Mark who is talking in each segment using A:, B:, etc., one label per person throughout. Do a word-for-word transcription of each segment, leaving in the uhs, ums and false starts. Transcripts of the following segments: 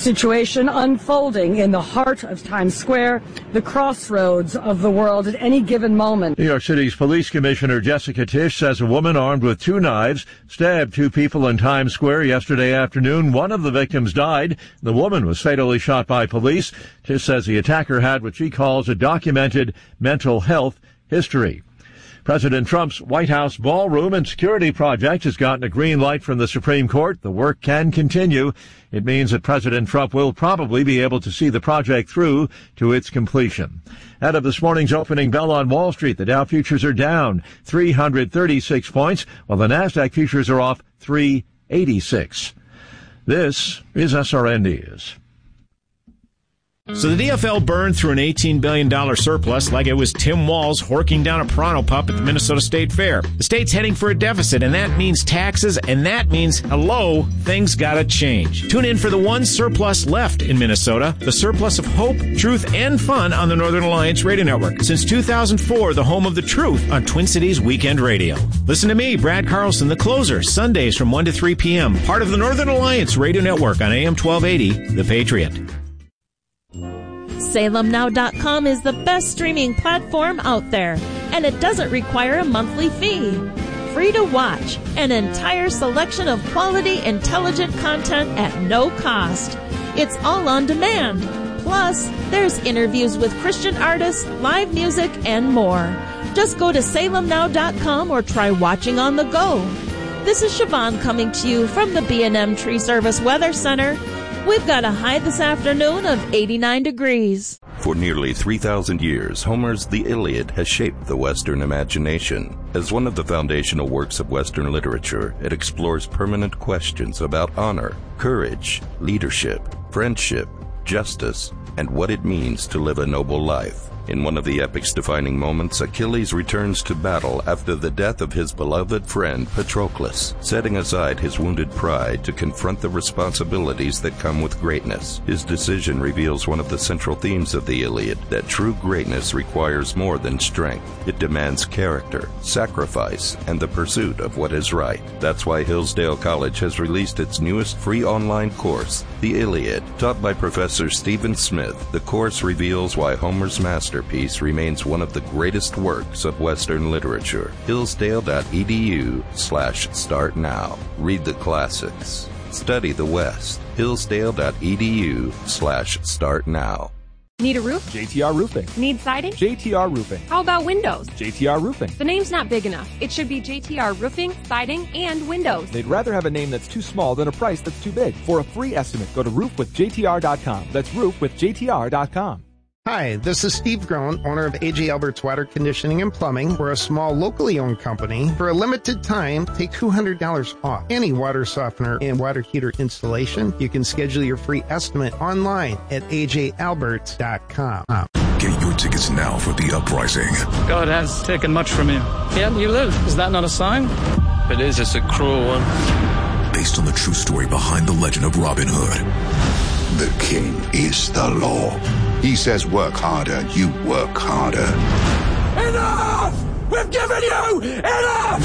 A: situation unfolding in the heart of Times Square, the crossroads of the world at any given moment.
B: New York City's Police Commissioner Jessica Tisch says a woman armed with two knives stabbed two people in Times Square yesterday afternoon. One of the victims died. The woman was fatally shot by police. Tisch says the attacker had what she calls a documented mental health history. President Trump's White House ballroom and security project has gotten a green light from the Supreme Court. The work can continue. It means that President Trump will probably be able to see the project through to its completion. Ahead of this morning's opening bell on Wall Street, the Dow futures are down three hundred thirty-six points, while the NASDAQ futures are off three eighty-six. This is S R N News.
C: So the D F L burned through an eighteen billion dollars surplus like it was Tim Walz horking down a Pronto pup at the Minnesota State Fair. The state's heading for a deficit, and that means taxes, and that means, hello, things gotta change. Tune in for the one surplus left in Minnesota, the surplus of hope, truth, and fun on the Northern Alliance Radio Network. Since two thousand four, the home of the truth on Twin Cities Weekend Radio. Listen to me, Brad Carlson, the closer, Sundays from one to three p.m., part of the Northern Alliance Radio Network on A M twelve eighty, The Patriot.
D: Salem Now dot com is the best streaming platform out there, and it doesn't require a monthly fee. Free to watch, an entire selection of quality, intelligent content at no cost. It's all on demand. Plus, there's interviews with Christian artists, live music, and more. Just go to Salem Now dot com or try watching on the go. This is Siobhan coming to you from the B and M Tree Service Weather Center. We've got a high this afternoon of eighty-nine degrees.
E: For nearly three thousand years, Homer's The Iliad has shaped the Western imagination. As one of the foundational works of Western literature, it explores permanent questions about honor, courage, leadership, friendship, justice, and what it means to live a noble life. In one of the epic's defining moments, Achilles returns to battle after the death of his beloved friend Patroclus, setting aside his wounded pride to confront the responsibilities that come with greatness. His decision reveals one of the central themes of the Iliad, that true greatness requires more than strength. It demands character, sacrifice, and the pursuit of what is right. That's why Hillsdale College has released its newest free online course, The Iliad. Taught by Professor Stephen Smith, the course reveals why Homer's master Masterpiece remains one of the greatest works of Western literature. Hillsdale.edu slash start now. Read the classics. Study the West. Hillsdale.edu slash start now.
F: Need a roof?
G: J T R Roofing.
F: Need siding?
G: J T R Roofing.
F: How about windows?
G: J T R Roofing.
F: The name's not big enough. It should be J T R Roofing, Siding, and Windows.
G: They'd rather have a name that's too small than a price that's too big. For a free estimate, go to roof with J T R dot com. That's roof with J T R dot com.
H: Hi, this is Steve Groen, owner of A J Alberts Water Conditioning and Plumbing. We're a small, locally owned company. For a limited time, take two hundred dollars off any water softener and water heater installation. You can schedule your free estimate online at A J Alberts dot com.
I: Get your tickets now for The Uprising.
J: God has taken much from you. Yet you live. Is that not a sign?
K: It is. It's a cruel one.
I: Based on the true story behind the legend of Robin Hood.
L: The king is the law. He says work harder, you work harder.
M: Enough! We've given you enough!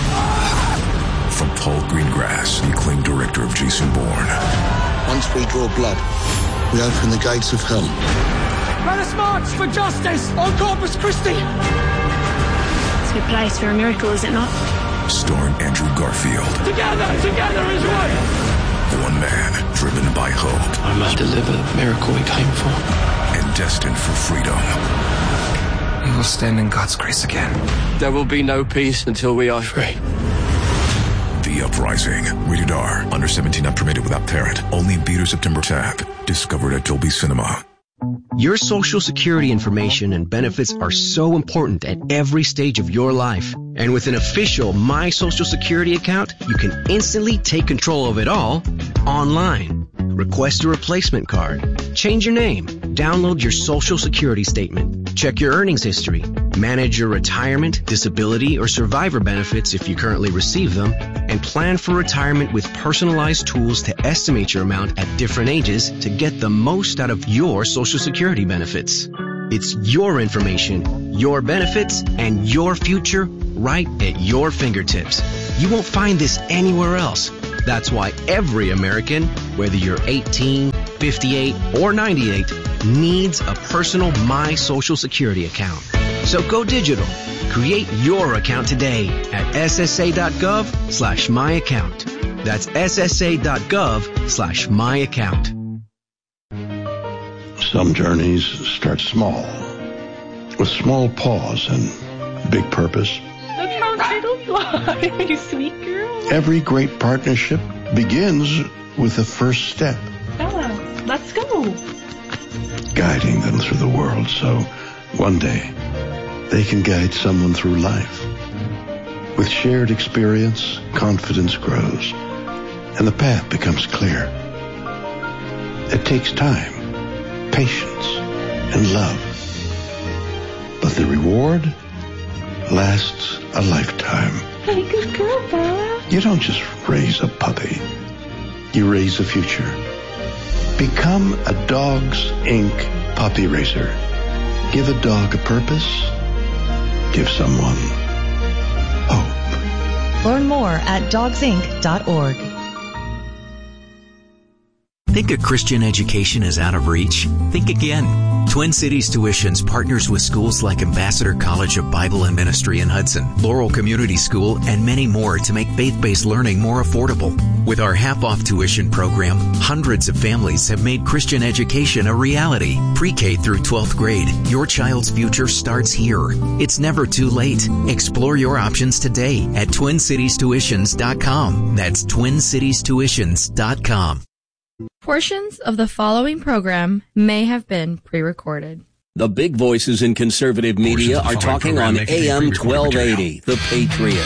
I: From Paul Greengrass, the acclaimed director of Jason Bourne.
N: Once we draw blood, we open the gates of hell.
M: Let us march for justice on Corpus Christi!
O: It's a good price for a miracle, is it not?
I: Starring Andrew Garfield.
M: Together, together is one!
I: One man driven by hope.
K: I must deliver the miracle we came for.
I: And destined for freedom.
P: We will stand in God's grace again.
K: There will be no peace until we are free.
I: The Uprising. Rated R. Under seventeen not permitted without parent. Only in theaters September tenth. Discovered at Dolby Cinema.
Q: Your Social Security information and benefits are so important at every stage of your life. And with an official My Social Security account, you can instantly take control of it all online. Request a replacement card, change your name, download your Social Security statement, check your earnings history, manage your retirement, disability, or survivor benefits if you currently receive them, and plan for retirement with personalized tools to estimate your amount at different ages to get the most out of your Social Security benefits. It's your information, your benefits, and your future right at your fingertips. You won't find this anywhere else. That's why every American, whether you're eighteen, fifty-eight, or ninety-eight needs a personal My Social Security account. So go digital. Create your account today at ssa.gov slash my account. That's ssa.gov slash my account.
R: Some journeys start small, with small pause and big purpose.
S: Look how turtles are, you sweet girl.
R: Every great partnership begins with the first step.
S: Bella, let's go.
R: Guiding them through the world so one day they can guide someone through life. With shared experience, confidence grows, and the path becomes clear. It takes time, patience, and love. But the reward lasts a lifetime.
S: Hey, good girl, Bella.
R: You don't just raise a puppy. You raise a future. Become a Dogs Incorporated puppy raiser. Give a dog a purpose. Give someone hope.
T: Learn more at dogs inc dot org.
U: Think a Christian education is out of reach? Think again. Twin Cities Tuitions partners with schools like Ambassador College of Bible and Ministry in Hudson, Laurel Community School, and many more to make faith-based learning more affordable. With our half-off tuition program, hundreds of families have made Christian education a reality. Pre-K through twelfth grade, your child's future starts here. It's never too late. Explore your options today at twin cities tuitions dot com. That's twin cities tuitions dot com.
V: Portions of the following program may have been pre-recorded.
W: The big voices in conservative media are talking on A M twelve eighty, The Patriot.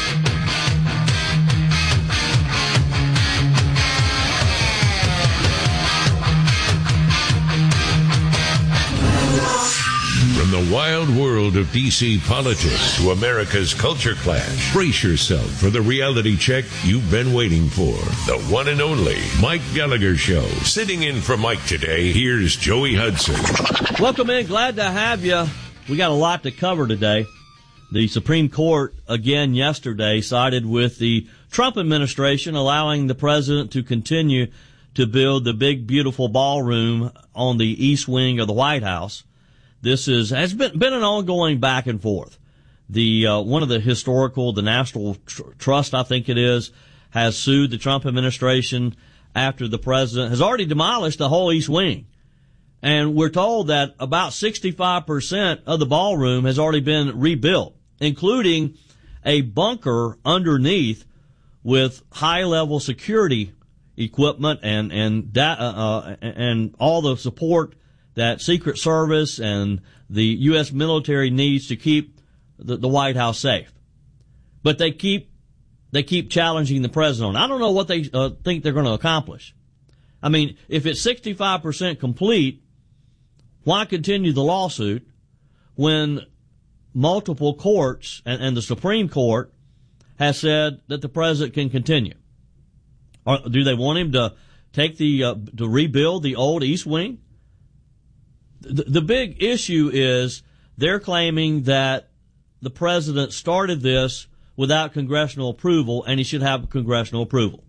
X: From the wild world of D C politics to America's culture clash, brace yourself for the reality check you've been waiting for. The one and only Mike Gallagher Show. Sitting in for Mike today, here's Joey Hudson.
Y: Welcome in. Glad to have you. We got a lot to cover today. The Supreme Court, again yesterday, sided with the Trump administration, allowing the president to continue to build the big, beautiful ballroom on the east wing of the White House. This is has been been an ongoing back and forth. The uh, one of the historical, the National Tr- Trust, I think it is, has sued the Trump administration after the president has already demolished the whole East Wing, and we're told that about sixty-five percent of the ballroom has already been rebuilt, including a bunker underneath with high-level security equipment and and da- uh, and all the support that Secret Service and the U S military needs to keep the, the White House safe. But they keep they keep challenging the president. I don't know what they uh, think they're going to accomplish. I mean, if it's sixty-five percent complete, why continue the lawsuit when multiple courts and, and the Supreme Court has said that the president can continue? Or do they want him to take the uh, to rebuild the old East Wing? The, the big issue is they're claiming that the president started this without congressional approval, and he should have congressional approval.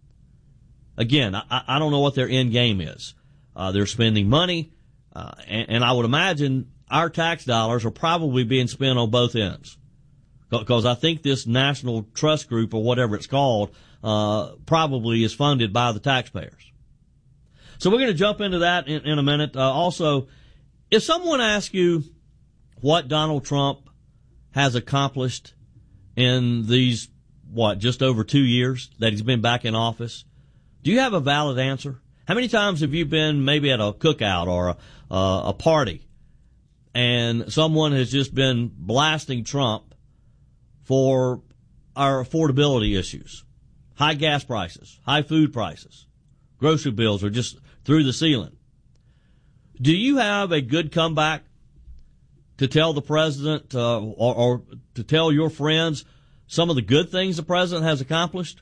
Y: Again, I, I don't know what their end game is. Uh, they're spending money, uh, and, and I would imagine our tax dollars are probably being spent on both ends. Because I think this National Trust Group, or whatever it's called, uh, probably is funded by the taxpayers. So we're going to jump into that in, in a minute. Uh, also, if someone asks you what Donald Trump has accomplished in these, what, just over two years that he's been back in office, do you have a valid answer? How many times have you been maybe at a cookout or a, uh, a party and someone has just been blasting Trump for our affordability issues? High gas prices, high food prices, grocery bills are just through the ceiling. Do you have a good comeback to tell the president uh, or, or to tell your friends some of the good things the president has accomplished?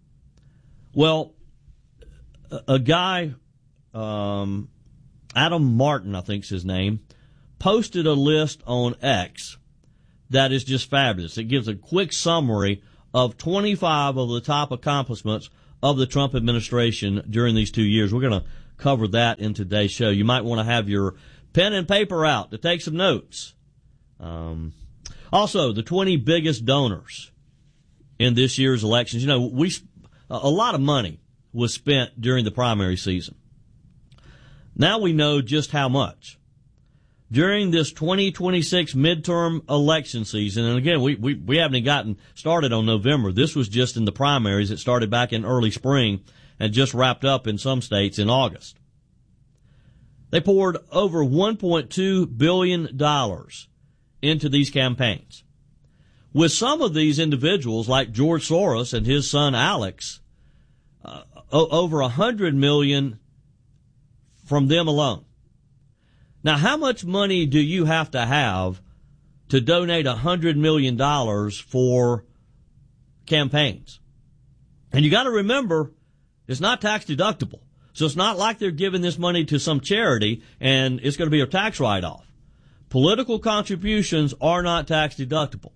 Y: Well, a, a guy, um, Adam Martin, I think's his name, posted a list on X that is just fabulous. It gives a quick summary of twenty-five of the top accomplishments of the Trump administration during these two years. We're going to cover that in today's show. You might want to have your pen and paper out to take some notes. Um, also, the twenty biggest donors in this year's elections. You know, we a lot of money was spent during the primary season. Now we know just how much. During this twenty twenty-six midterm election season, and again, we, we, we haven't gotten started on November. This was just in the primaries. It started back in early spring and just wrapped up in some states in August. They poured over one point two billion dollars into these campaigns. With some of these individuals, like George Soros and his son Alex, uh, over one hundred million dollars from them alone. Now, how much money do you have to have to donate one hundred million dollars for campaigns? And you got to remember, it's not tax deductible. So it's not like they're giving this money to some charity and it's going to be a tax write-off. Political contributions are not tax deductible.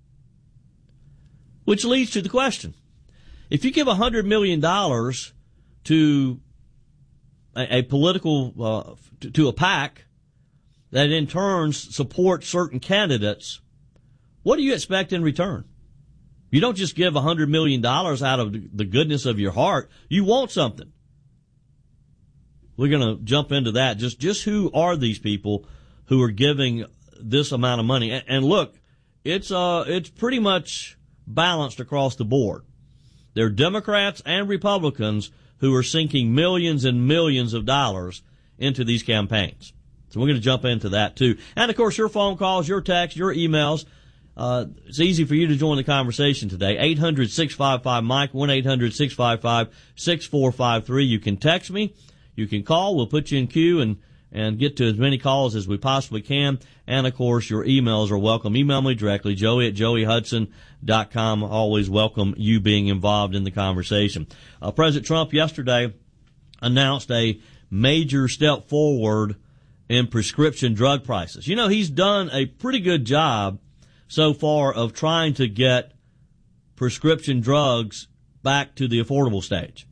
Y: Which leads to the question. If you give one hundred million dollars to a, a political, uh, to, to a PAC that in turn supports certain candidates, what do you expect in return? You don't just give one hundred million dollars out of the goodness of your heart. You want something. We're going to jump into that. Just, just who are these people who are giving this amount of money? And, and look, it's, uh, it's pretty much balanced across the board. There are Democrats and Republicans who are sinking millions and millions of dollars into these campaigns. So we're going to jump into that too. And of course, your phone calls, your texts, your emails. Uh, it's easy for you to join the conversation today. eight hundred, six five five, Mike, one eight hundred, six five five, six four five three. You can text me. You can call. We'll put you in queue and, and get to as many calls as we possibly can. And of course, your emails are welcome. Email me directly, Joey at joey hudson dot com. Always welcome you being involved in the conversation. Uh, President Trump yesterday announced a major step forward in prescription drug prices. You know, he's done a pretty good job so far of trying to get prescription drugs back to the affordable stage.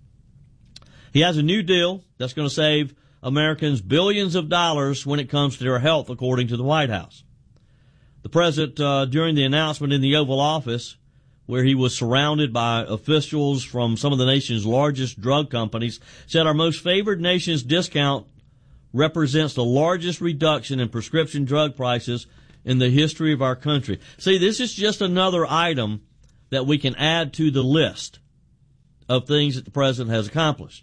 Y: He has a new deal that's going to save Americans billions of dollars when it comes to their health, according to the White House. The president, uh, during the announcement in the Oval Office, where he was surrounded by officials from some of the nation's largest drug companies, said our most favored nation's discount represents the largest reduction in prescription drug prices in the history of our country. See, this is just another item that we can add to the list of things that the president has accomplished.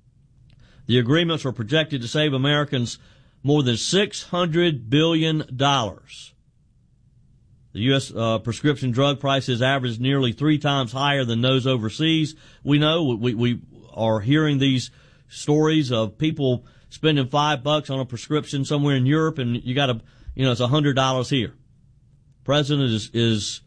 Y: The agreements are projected to save Americans more than six hundred billion dollars. The U S uh, prescription drug prices average nearly three times higher than those overseas. We know we, we are hearing these stories of people spending five bucks on a prescription somewhere in Europe, and you got to, you know, it's a hundred dollars here. President is is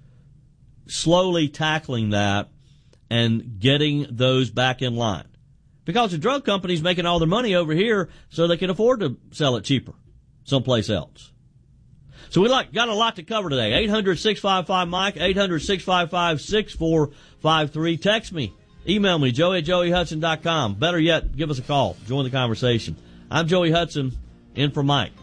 Y: slowly tackling that and getting those back in line, because the drug company's making all their money over here, so they can afford to sell it cheaper someplace else. So we like, got a lot to cover today. eight hundred, six five five, Mike, eight hundred, six five five, six four five three. Text me. Email me, joey at joey hudson dot com. Better yet, give us a call. Join the conversation. I'm Joey Hudson, in for Mike.